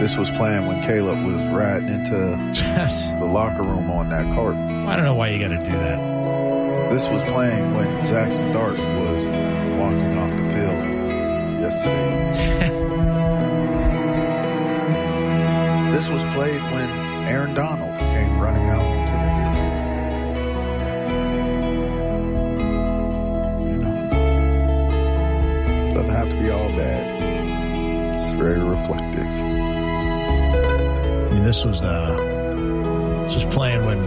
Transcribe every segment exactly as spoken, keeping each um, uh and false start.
This was playing when Caleb was riding into Yes. the locker room on that cart. I don't know why you got to do that. This was playing when Jackson Dart was walking off the field yesterday. This was played when Aaron Donald came running out onto the field. You know, doesn't have to be all bad. It's just very reflective. I mean, this was uh, just playing when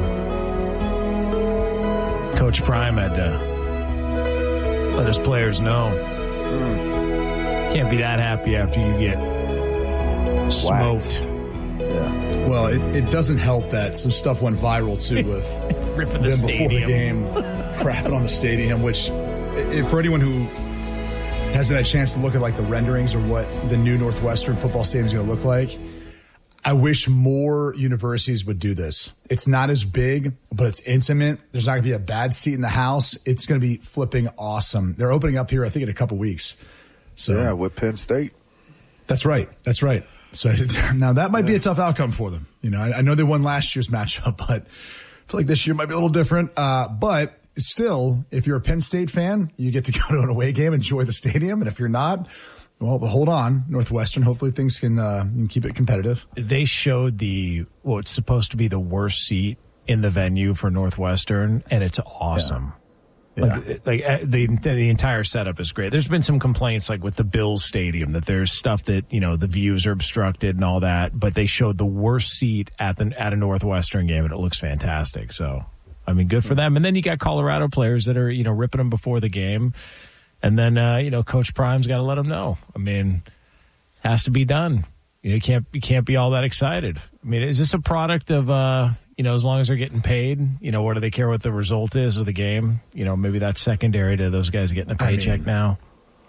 Coach Prime had to let his players know. Mm. Can't be that happy after you get smoked. Waxed. Yeah. Well, it, it doesn't help that some stuff went viral, too, with Ripping the them before the stadium. game, crapping on the stadium, which, if, for anyone who hasn't had a chance to look at, like, the renderings or what the new Northwestern football stadium is going to look like, I wish more universities would do this. It's not as big, but it's intimate. There's not going to be a bad seat in the house. It's going to be flipping awesome. They're opening up here, I think, in a couple weeks. So Yeah, with Penn State. That's right. That's right. So now that might be a tough outcome for them. You know, I, I know they won last year's matchup, but I feel like this year might be a little different. Uh, but still, if you're a Penn State fan, you get to go to an away game, enjoy the stadium. And if you're not, well, hold on, Northwestern. Hopefully things can, uh, you can keep it competitive. They showed the what's supposed to be the worst seat in the venue for Northwestern, and it's awesome. Yeah. Like, like uh, the the entire setup is great. There's been some complaints, like with the Bills Stadium, that there's stuff that, you know, the views are obstructed and all that. But they showed the worst seat at the at a Northwestern game, and it looks fantastic. So, I mean, good for them. And then you got Colorado players that are, you know, ripping them before the game, and then uh, you know, Coach Prime's got to let them know. I mean, has to be done. You know, you can't you can't be all that excited. I mean, is this a product of uh, you know, as long as they're getting paid, you know, what do they care what the result is of the game? You know, maybe that's secondary to those guys getting a paycheck I mean, now.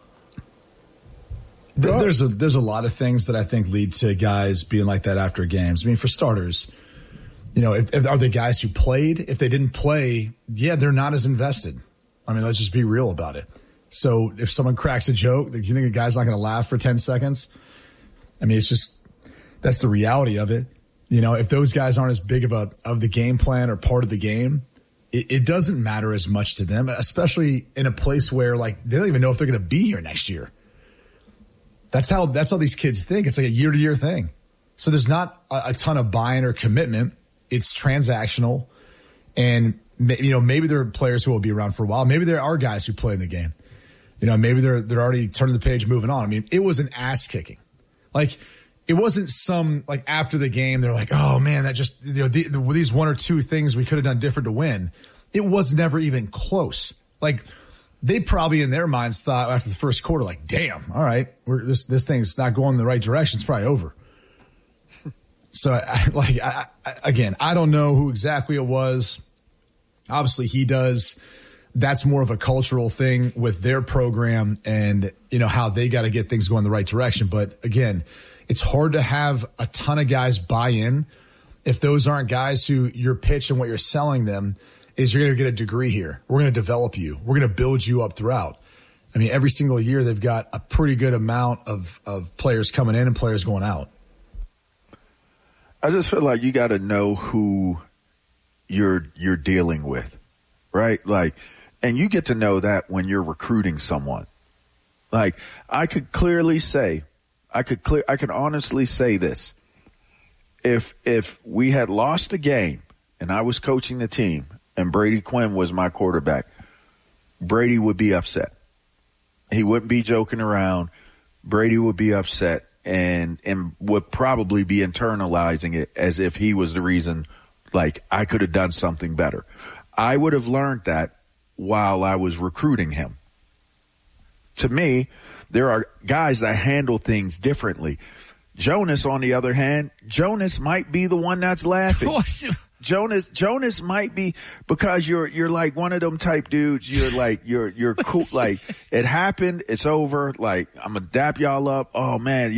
Th- there's a there's a lot of things that I think lead to guys being like that after games. I mean, for starters, you know, if, if are they guys who played? If they didn't play, yeah, they're not as invested. I mean, let's just be real about it. So if someone cracks a joke, do you think a guy's not going to laugh for ten seconds? I mean, it's just that's the reality of it. You know, if those guys aren't as big of a of the game plan or part of the game, it, it doesn't matter as much to them, especially in a place where, like, they don't even know if they're going to be here next year. That's how that's how these kids think. It's like a year to year thing. So there's not a, a ton of buy-in or commitment. It's transactional, and you know, maybe there are players who will be around for a while. Maybe there are guys who play in the game. You know, maybe they're they're already turning the page, moving on. I mean, it was an ass kicking, like. It wasn't some, like, after the game, they're like, oh, man, that just, you know, the, the, these one or two things we could have done different to win. It was never even close. Like, they probably in their minds thought after the first quarter, like, damn, all right, we're, this this thing's not going in the right direction. It's probably over. So, I, like, I, I, again, I don't know who exactly it was. Obviously, he does. That's more of a cultural thing with their program and, you know, how they got to get things going in the right direction. But, again, it's hard to have a ton of guys buy in if those aren't guys who your pitch and what you're selling them is you're going to get a degree here. We're going to develop you. We're going to build you up throughout. I mean, every single year they've got a pretty good amount of, of players coming in and players going out. I just feel like you got to know who you're you're dealing with, right? Like, and you get to know that when you're recruiting someone. Like, I could clearly say, I could clear, I could honestly say this. If, if we had lost a game and I was coaching the team and Brady Quinn was my quarterback, Brady would be upset. He wouldn't be joking around. Brady would be upset and, and would probably be internalizing it as if he was the reason, like, I could have done something better. I would have learned that while I was recruiting him. To me, there are guys that handle things differently. Jonas, on the other hand, Jonas might be the one that's laughing. Jonas, Jonas might be, because you're, you're like one of them type dudes. You're like, you're, you're cool. Like, it happened. It's over. Like, I'm gonna dap y'all up. Oh man.